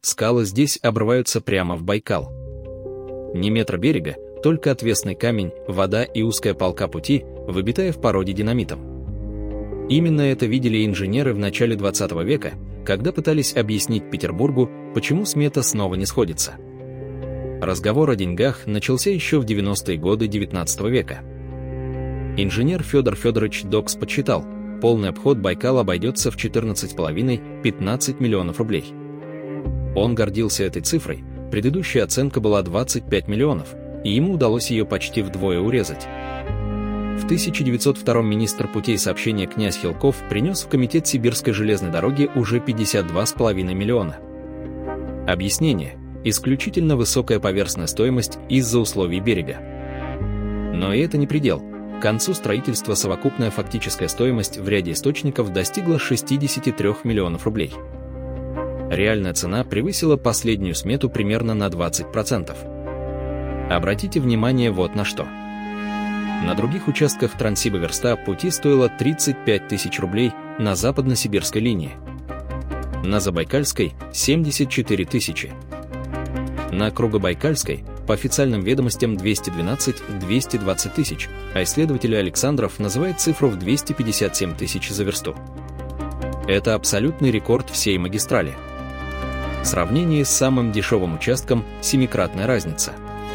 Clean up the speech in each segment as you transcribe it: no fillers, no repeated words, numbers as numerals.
скалы здесь обрываются прямо в Байкал. Ни метра берега, только отвесный камень, вода и узкая полка пути, выбитая в породе динамитом. Именно это видели инженеры в начале 20 века, когда пытались объяснить Петербургу, почему смета снова не сходится. Разговор о деньгах начался еще в 90-е годы XIX века. Инженер Федор Федорович Докс подсчитал, полный обход Байкала обойдется в 14,5–15 миллионов рублей. Он гордился этой цифрой, предыдущая оценка была 25 миллионов, и ему удалось ее почти вдвое урезать. В 1902 министр путей сообщения князь Хилков принес в комитет Сибирской железной дороги уже 52,5 миллиона. Объяснение – исключительно высокая поверхностная стоимость из-за условий берега. Но и это не предел. К концу строительства совокупная фактическая стоимость в ряде источников достигла 63 миллионов рублей. Реальная цена превысила последнюю смету примерно на 20%. Обратите внимание вот на что. На других участках Транссиба-Верста пути стоило 35 тысяч рублей на западно-сибирской линии. На Забайкальской – 74 тысячи. На Кругобайкальской, по официальным ведомостям, 212–220 тысяч, а исследователь Александров называет цифру в 257 тысяч за версту. Это абсолютный рекорд всей магистрали. В сравнении с самым дешевым участком – 7-кратная разница.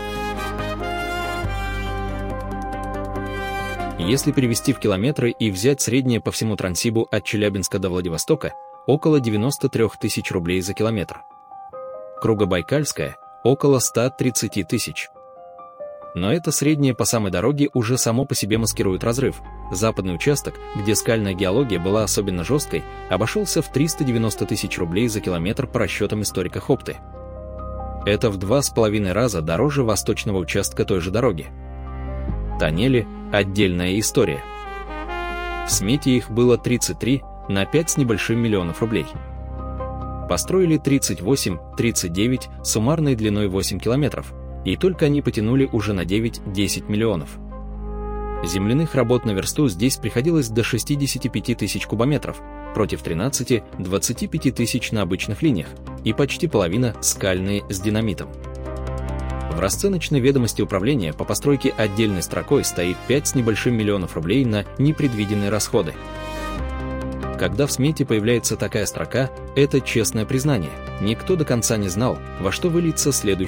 Если перевести в километры и взять среднее по всему Транссибу от Челябинска до Владивостока, около 93 тысяч рублей за километр. Кругобайкальская – около 130 тысяч. Но это среднее по самой дороге уже само по себе маскирует разрыв. Западный участок, где скальная геология была особенно жесткой, обошелся в 390 тысяч рублей за километр по расчетам историка Хопты. Это в 2,5 раза дороже восточного участка той же дороги. Тоннели – отдельная история. В смете их было 33 на 5 с небольшим миллионов рублей. Построили 38-39 суммарной длиной 8 километров, и только они потянули уже на 9–10 миллионов. Земляных работ на версту здесь приходилось до 65 тысяч кубометров, против 13–25 тысяч на обычных линиях, и почти половина скальные с динамитом. В расценочной ведомости управления по постройке отдельной строкой стоит 5 с небольшим миллионов рублей на непредвиденные расходы. Когда в смете появляется такая строка, это честное признание. Никто до конца не знал, во что выльется следующий